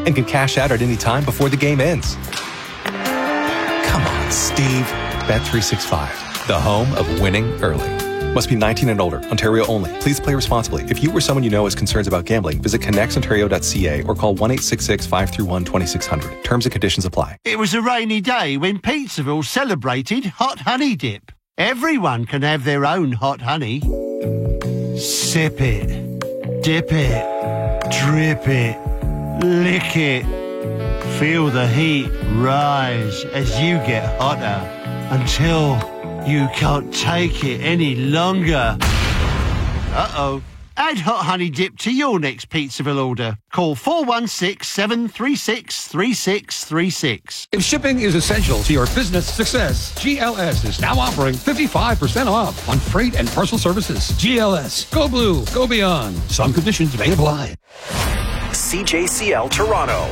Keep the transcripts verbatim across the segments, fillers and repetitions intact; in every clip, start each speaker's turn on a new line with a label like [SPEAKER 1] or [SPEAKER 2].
[SPEAKER 1] and can cash out at any time before the game ends. Come on, Steve. Bet three sixty-five, the home of winning early. Must be nineteen and older. Ontario only. Please play responsibly. If you or someone you know has concerns about gambling, visit connects ontario dot c a or call one eight six six, five three one, two six zero zero. Terms and conditions apply.
[SPEAKER 2] It was a rainy day when Pizzaville celebrated Hot Honey Dip. Everyone can have their own hot honey. Sip it, dip it, drip it, lick it. Feel the heat rise as you get hotter until you can't take it any longer. Uh-oh. Add Hot Honey Dip to your next Pizzaville order. Call four one six, seven three six, three six three six.
[SPEAKER 3] If shipping is essential to your business success, G L S is now offering fifty-five percent off on freight and parcel services. G L S. Go blue. Go beyond. Some conditions may apply.
[SPEAKER 4] C J C L Toronto.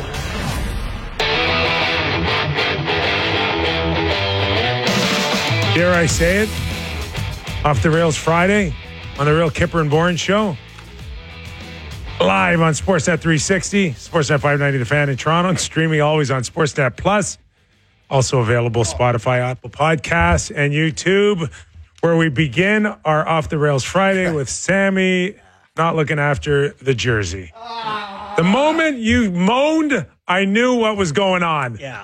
[SPEAKER 5] Dare I say it? Off the Rails Friday on the Real Kipper and Bourne Show. Live on Sportsnet three sixty, Sportsnet five ninety The Fan in Toronto, and streaming always on Sportsnet Plus. Also available Spotify, Apple Podcasts, and YouTube, where we begin our Off the Rails Friday with Sammy not looking after the jersey. The moment you moaned, I knew what was going on.
[SPEAKER 6] Yeah.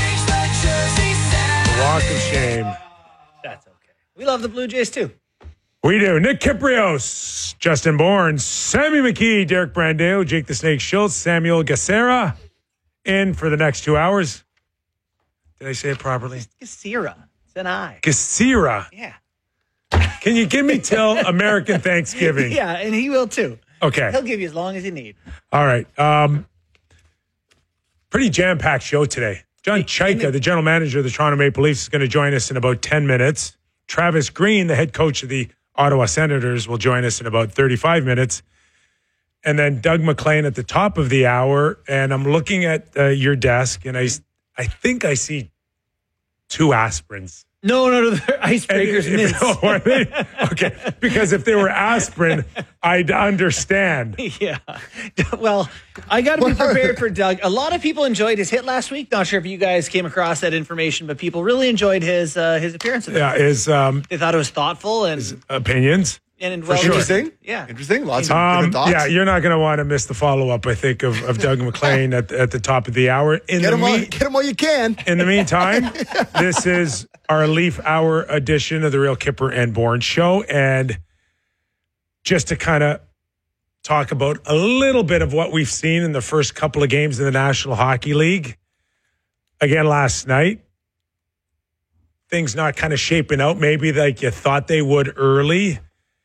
[SPEAKER 5] The walk of shame.
[SPEAKER 6] That's okay. We love the Blue Jays, too.
[SPEAKER 5] We do. Nick Kiprios, Justin Bourne, Sammy McKee, Derek Brandeo, Jake the Snake Schultz, Samuel Gacera in for the next two hours. Did I say it properly?
[SPEAKER 6] Gacera. It's an I.
[SPEAKER 5] Gacera.
[SPEAKER 6] Yeah.
[SPEAKER 5] Can you give me till American Thanksgiving?
[SPEAKER 6] Yeah, and he will, too.
[SPEAKER 5] Okay.
[SPEAKER 6] He'll give you as long as you need.
[SPEAKER 5] All right. Um, pretty jam-packed show today. John Chaika, the general manager of the Toronto Maple Leafs, is going to join us in about ten minutes. Travis Green, the head coach of the Ottawa Senators, will join us in about thirty-five minutes. And then Doug McLean at the top of the hour. And I'm looking at uh, your desk, and I, I think I see two aspirins.
[SPEAKER 6] No, no, no, they're icebreakers.
[SPEAKER 5] And if, oh, are they? Okay, because if they were aspirin, I'd understand.
[SPEAKER 6] Yeah. Well, I got to be prepared for Doug. A lot of people enjoyed his hit last week. Not sure if you guys came across that information, but people really enjoyed his uh, his appearance. Of it.
[SPEAKER 5] Yeah, his um,
[SPEAKER 6] they thought it was thoughtful and
[SPEAKER 5] his opinions.
[SPEAKER 6] And well,
[SPEAKER 5] sure.
[SPEAKER 7] Interesting.
[SPEAKER 6] Yeah.
[SPEAKER 7] Interesting. Lots of
[SPEAKER 5] Um,
[SPEAKER 7] different thoughts.
[SPEAKER 5] yeah, you're not going to want to miss the follow-up, I think, of, of Doug McLean at, at the top of the hour. In
[SPEAKER 7] Get
[SPEAKER 5] the
[SPEAKER 7] them, while,
[SPEAKER 5] mean-
[SPEAKER 7] get them while you can.
[SPEAKER 5] In the meantime, this is our Leaf Hour edition of the Real Kipper and Bourne Show. And just to kind of talk about a little bit of what we've seen in the first couple of games in the National Hockey League. Again, last night, things not kind of shaping out maybe like you thought they would early.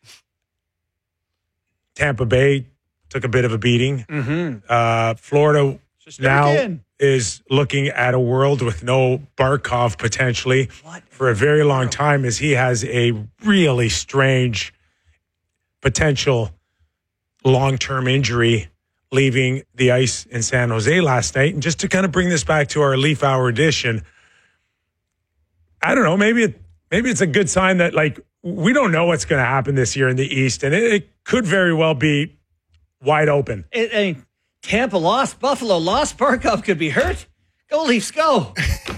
[SPEAKER 5] Tampa Bay took a bit of a beating.
[SPEAKER 6] Mm-hmm.
[SPEAKER 5] Uh, Florida now
[SPEAKER 6] again.
[SPEAKER 5] is looking at a world with no Barkov potentially
[SPEAKER 6] What?
[SPEAKER 5] for a very long time, as he has a really strange potential long-term injury leaving the ice in San Jose last night. And just to kind of bring this back to our Leaf Hour edition, I don't know, maybe it, maybe it's a good sign that, like, we don't know what's going to happen this year in the East, and it, it could very well be wide open.
[SPEAKER 6] It, I mean, Tampa lost, Buffalo lost, Barkov could be hurt. Go Leafs, go!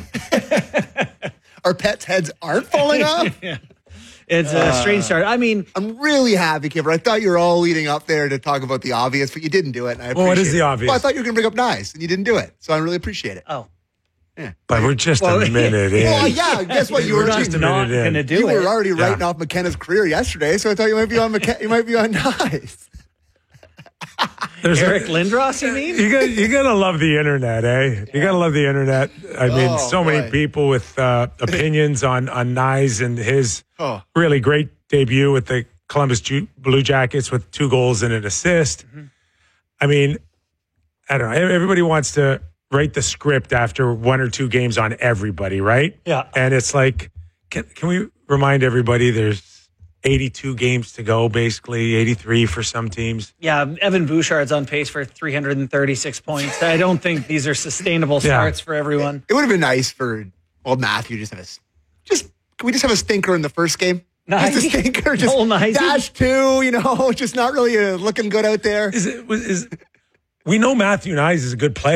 [SPEAKER 7] Our pets' heads aren't falling off.
[SPEAKER 6] Yeah. It's a strange start. I mean,
[SPEAKER 7] I'm really happy, Kipper. I thought you were all leading up there to talk about the obvious, but you didn't do it. And I
[SPEAKER 5] Well, what is
[SPEAKER 7] appreciate
[SPEAKER 5] the
[SPEAKER 7] it.
[SPEAKER 5] obvious?
[SPEAKER 7] Well, I thought you were going to bring up Nice, and you didn't do it. So I really appreciate it.
[SPEAKER 6] oh,
[SPEAKER 5] But we're just
[SPEAKER 6] Well,
[SPEAKER 5] a minute in.
[SPEAKER 7] Well, yeah, guess what? You
[SPEAKER 5] We're
[SPEAKER 7] were
[SPEAKER 5] just a
[SPEAKER 6] not
[SPEAKER 5] minute in.
[SPEAKER 6] going to do
[SPEAKER 7] you
[SPEAKER 6] it.
[SPEAKER 7] were already
[SPEAKER 5] Yeah.
[SPEAKER 7] writing off McKenna's career yesterday, so I thought you might be on McKenna, you might be on Nice.
[SPEAKER 5] There's
[SPEAKER 6] Eric
[SPEAKER 5] a-
[SPEAKER 6] Lindros, you mean?
[SPEAKER 5] You got you gotta love the internet, eh? You gotta love the internet. I mean,
[SPEAKER 7] Oh,
[SPEAKER 5] so many
[SPEAKER 7] boy.
[SPEAKER 5] people with uh, opinions on on Nyes and his
[SPEAKER 7] Oh.
[SPEAKER 5] really great debut with the Columbus Ju- Blue Jackets with two goals and an assist.
[SPEAKER 6] Mm-hmm.
[SPEAKER 5] I mean, I don't know. Everybody wants to write the script after one or two games on everybody, right?
[SPEAKER 6] Yeah.
[SPEAKER 5] And it's like, can can we remind everybody there's eighty-two games to go, basically eighty-three for some teams.
[SPEAKER 6] Yeah, Evan Bouchard's on pace for three hundred thirty-six points. I don't think these are sustainable
[SPEAKER 5] Yeah.
[SPEAKER 6] starts for everyone.
[SPEAKER 7] It would have been nice for old Matthew just have a s- just can we just have a stinker in the first game?
[SPEAKER 6] Nice.
[SPEAKER 7] Just a stinker, just
[SPEAKER 6] Noel Nice.
[SPEAKER 7] dash two, you know, just not really uh, looking good out there.
[SPEAKER 5] Is it was is we know Matthew Nyes is a good player.